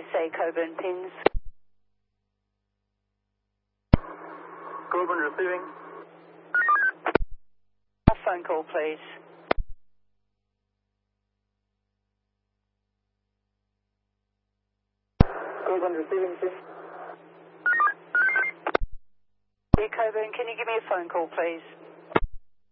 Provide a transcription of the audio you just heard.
say Coburn pins. Coburn receiving. A phone call, please. Coburn receiving, please. Yeah, Coburn, can you give me a phone call, please?